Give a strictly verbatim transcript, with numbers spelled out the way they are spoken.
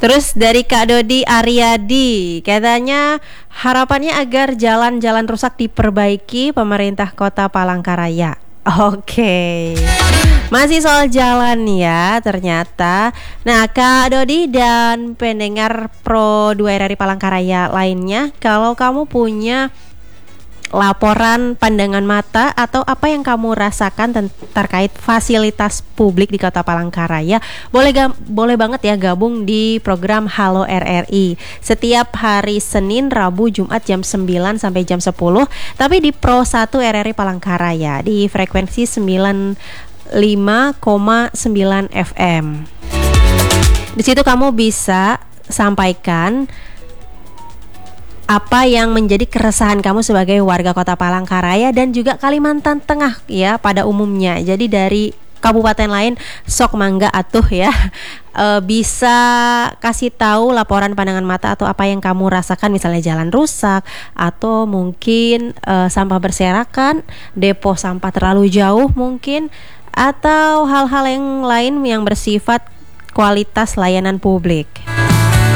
Terus dari Kak Dodi Aryadi, katanya harapannya agar jalan-jalan rusak diperbaiki pemerintah Kota Palangkaraya. Oke, masih soal jalan ya ternyata. Nah, Kak Dodi dan pendengar Pro dua R R I Palangkaraya lainnya, kalau kamu punya laporan pandangan mata atau apa yang kamu rasakan ten- terkait fasilitas publik di Kota Palangkaraya, boleh ga- boleh banget ya gabung di program Halo R R I setiap hari Senin, Rabu, Jumat jam sembilan sampai jam sepuluh, tapi di Pro satu R R I Palangkaraya di frekuensi sembilan puluh lima koma sembilan F M. Di situ kamu bisa sampaikan apa yang menjadi keresahan kamu sebagai warga Kota Palangkaraya dan juga Kalimantan Tengah ya pada umumnya. Jadi dari kabupaten lain sok mangga atuh ya e, bisa kasih tahu laporan pandangan mata atau apa yang kamu rasakan, misalnya jalan rusak atau mungkin e, sampah berserakan, depo sampah terlalu jauh mungkin, atau hal-hal yang lain yang bersifat kualitas layanan publik.